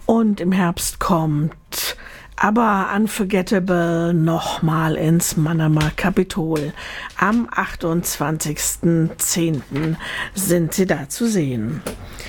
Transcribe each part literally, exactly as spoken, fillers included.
Und im Herbst kommt aber Unforgettable nochmal ins Mannheimer Kapitol. Am achtundzwanzigsten zehnten sind sie da zu sehen.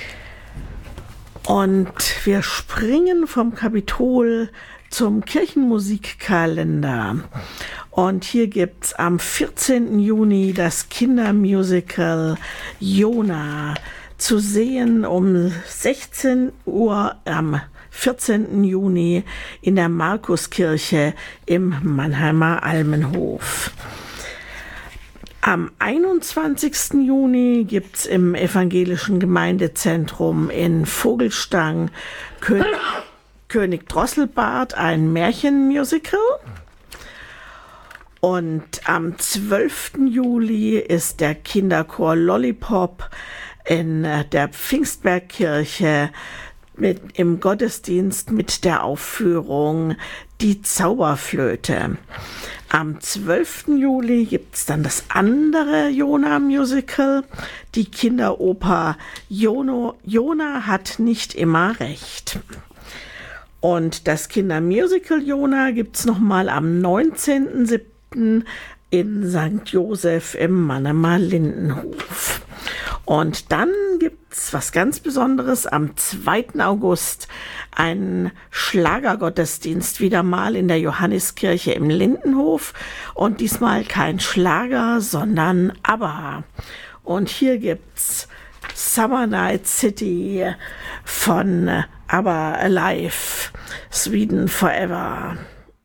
Und wir springen vom Kapitol zum Kirchenmusikkalender. Und hier gibt's am vierzehnten Juni das Kindermusical Jona, zu sehen um sechzehn Uhr am vierzehnten Juni in der Markuskirche im Mannheimer Almenhof. Am einundzwanzigsten Juni gibt es im Evangelischen Gemeindezentrum in Vogelstang Kö- König Drosselbart ein Märchenmusical. Und am zwölften Juli ist der Kinderchor Lollipop in der Pfingstbergkirche mit, im Gottesdienst mit der Aufführung Die Zauberflöte. Am zwölften Juli gibt es dann das andere Jona-Musical, die Kinderoper Jono, Jona hat nicht immer recht. Und das Kindermusical Jona gibt es nochmal am neunzehnten siebten in Sankt Joseph im Mannheimer Lindenhof. Und dann gibt's was ganz Besonderes am zweiten August, einen Schlagergottesdienst wieder mal in der Johanniskirche im Lindenhof. Und diesmal kein Schlager, sondern ABBA. Und hier gibt's Summer Night City von ABBA Alive, Sweden Forever.